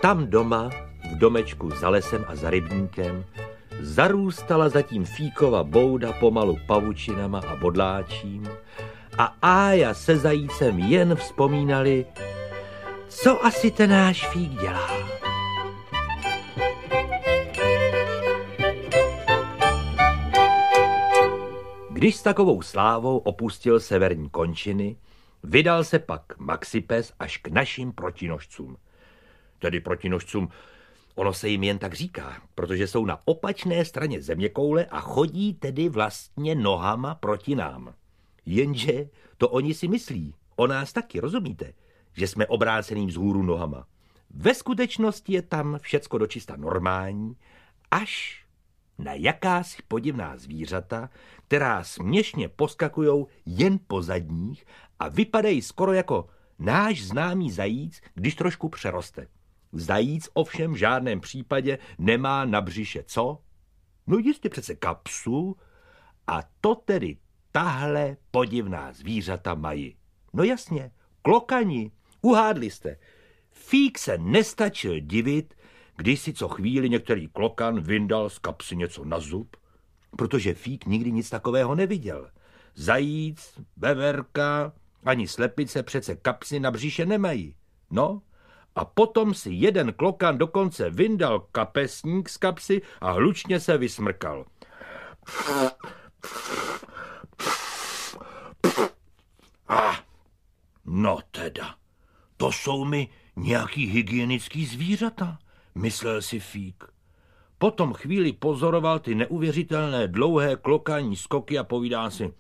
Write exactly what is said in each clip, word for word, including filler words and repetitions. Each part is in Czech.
Tam doma, v domečku za lesem a za rybníkem, zarůstala zatím fíkova bouda pomalu pavučinama a bodláčím a Ája se zajícem jen vzpomínali, co asi ten náš fík dělá. Když s takovou slávou opustil severní končiny, vydal se pak Maxipes až k našim protinožcům. Tedy protinožcům, ono se jim jen tak říká, protože jsou na opačné straně zeměkoule a chodí tedy vlastně nohama proti nám. Jenže to oni si myslí, o nás taky, rozumíte, že jsme obráceným vzhůru nohama. Ve skutečnosti je tam všecko dočista normální, až na jakási podivná zvířata, která směšně poskakujou jen po zadních a vypadají skoro jako náš známý zajíc, když trošku přeroste. Zajíc ovšem v žádném případě nemá na břiše co? No jistě přece kapsu, a to tedy tahle podivná zvířata mají. No jasně, klokani, uhádli jste. Fík se nestačil divit, když si co chvíli některý klokan vyndal z kapsy něco na zub, protože Fík nikdy nic takového neviděl. Zajíc, veverka, ani slepice přece kapsy na břiše nemají. No, a potom si jeden klokan dokonce vyndal kapesník z kapsy a hlučně se vysmrkal. Ah, no teda, to jsou mi nějaký hygienický zvířata, myslel si Fík. Potom chvíli pozoroval ty neuvěřitelné dlouhé klokaní skoky a povídá si,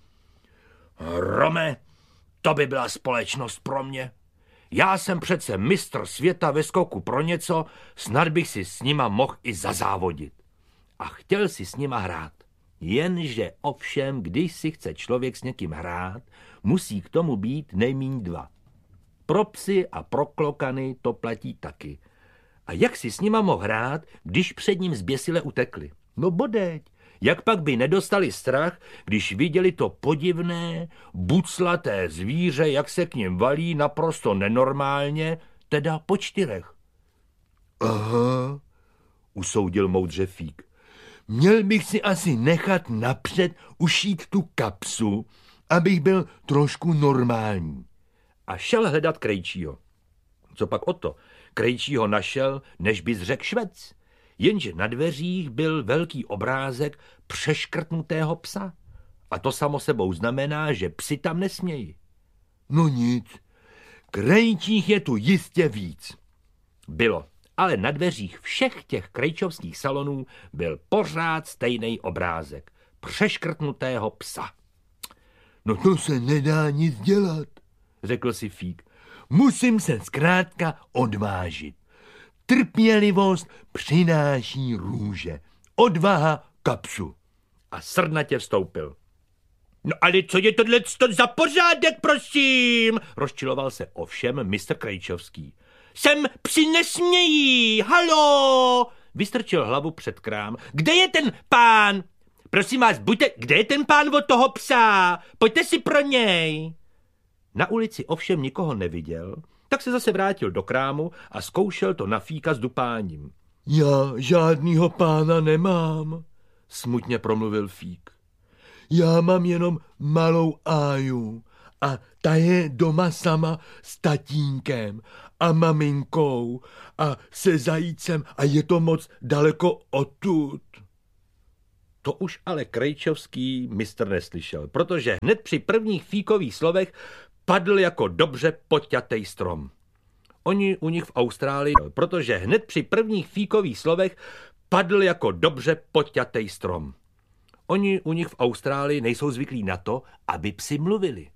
Rome, to by byla společnost pro mě. Já jsem přece mistr světa ve skoku pro něco, snad bych si s nima mohl i zazávodit. A chtěl si s nima hrát. Jenže ovšem, když si chce člověk s někým hrát, musí k tomu být nejmíň dva. Pro psy a pro klokany to platí taky. A jak si s nima mohl hrát, když před ním zběsile utekli? No bodeď, jak pak by nedostali strach, když viděli to podivné, buclaté zvíře, jak se k nim valí naprosto nenormálně, teda po čtyřech. Aha, usoudil moudře Fík. Měl bych si asi nechat napřed ušít tu kapsu, abych byl trošku normální. A šel hledat Krejčího. Co pak o to? Krejčího našel, než bys řekl Švec. Jenže na dveřích byl velký obrázek přeškrtnutého psa. A to samo sebou znamená, že psi tam nesmějí. No nic, Krejčích je tu jistě víc. Bylo, ale na dveřích všech těch krejčovských salonů byl pořád stejný obrázek přeškrtnutého psa. No to se nedá nic dělat, řekl si Fík. Musím se zkrátka odvážit. Trpělivost přináší růže. Odvaha kapsu. A srdnatě vstoupil. No ale co je tohle za pořádek, prosím? Rozčiloval se ovšem mistr Krejčovský. Sem psi nesmějí, halo! Vystrčil hlavu před krám. Kde je ten pán? Prosím vás, buďte, kde je ten pán od toho psa? Pojďte si pro něj. Na ulici ovšem nikoho neviděl, tak se zase vrátil do krámu a zkoušel to na Fíka s dupáním. Já žádnýho pána nemám, smutně promluvil Fík. Já mám jenom malou Áju a ta je doma sama s tatínkem a maminkou a se zajícem a je to moc daleko odtud. To už ale Krejčovský mistr neslyšel, protože hned při prvních Fíkových slovech padl jako dobře poťatej strom. Oni u nich v Austrálii, protože hned při prvních Fíkových slovech padl jako dobře poťatej strom. Oni u nich v Austrálii nejsou zvyklí na to, aby psi mluvili.